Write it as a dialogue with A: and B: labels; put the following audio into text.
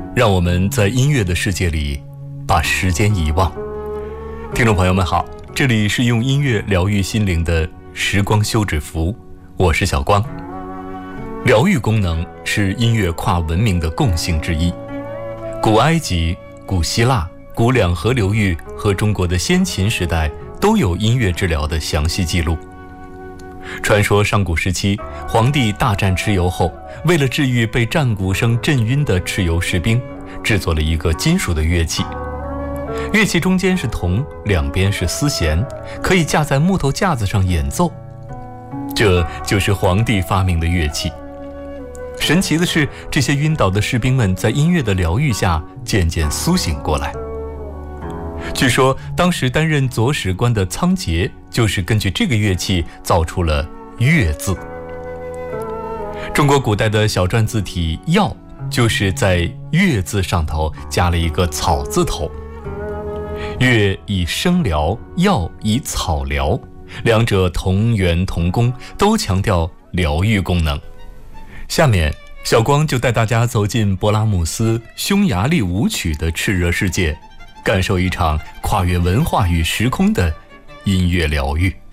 A: 让我们在音乐的世界里把时间遗忘。听众朋友们好，这里是用音乐疗愈心灵的时光休止符，我是小光。疗愈功能是音乐跨文明的共性之一。古埃及、古希腊、古两河流域和中国的先秦时代都有音乐治疗的详细记录。传说上古时期，皇帝大战蚩尤后，为了治愈被战鼓声震晕的蚩尤士兵，制作了一个金属的乐器。乐器中间是铜，两边是丝弦，可以架在木头架子上演奏。这就是皇帝发明的乐器。神奇的是，这些晕倒的士兵们在音乐的疗愈下渐渐苏醒过来。据说当时担任左史官的仓颉就是根据这个乐器造出了乐字。中国古代的小篆字体药就是在乐字上头加了一个草字头。乐以声疗，药以草疗，两者同源同工，都强调疗愈功能。下面小光就带大家走进勃拉姆斯匈牙利舞曲的炽热世界，感受一场跨越文化与时空的音乐疗愈。